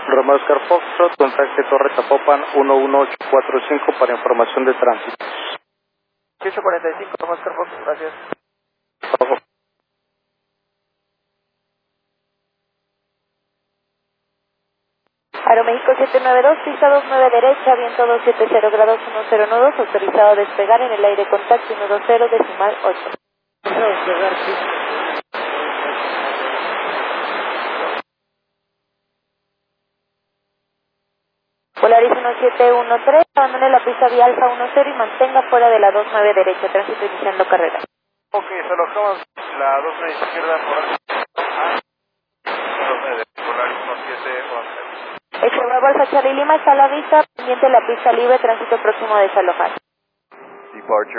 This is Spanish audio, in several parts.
Romeo Oscar Foxtrot, contacte Torre Zapopan 11845 para información de tránsito. 1845, Romeo Oscar Foxtrot, gracias. Aeroméxico 792, pista 29 derecha, viento 270 grados 10 nudos, autorizado a despegar en el aire contacto 120 decimal 8. Autorizado a despegar, sí. Polaris 1713, abandone la pista vía Alfa 10 y mantenga fuera de la 29 derecha, tránsito iniciando carrera. Ok, se lo acaban la 29 izquierda por Polaris 1711. Bravo Alfa Charlie Lima está a la vista, pendiente la pista libre, tránsito próximo a desalojar. Departure.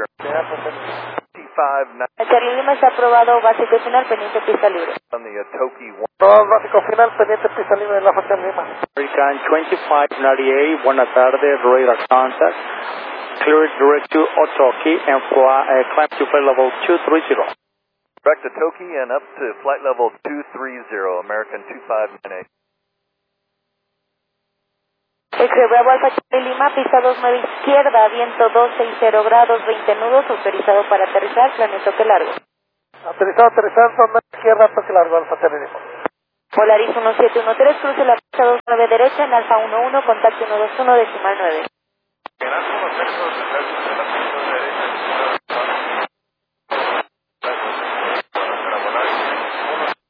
Charlie Lima está aprobado, básico final, pendiente pista libre. On the Toki 1. Probado básico final, pendiente pista libre de la Charlie Lima. American 2598, buenas tardes, radar contact. Clear direct to Otoki and climb to flight level 230. Direct to Toki and up to flight level 230, American 2598. Bravo Alfa Charlie Lima, pista 29 izquierda, viento 260 grados, 20 nudos, autorizado para aterrizar, planeo toque largo. Autorizado aterrizar, zona izquierda, toque largo, Alfa Charlie Lima. Polaris 1713, cruce la pista 29 derecha en Alfa 11, contacto 121 decimal 9. En Alfa 1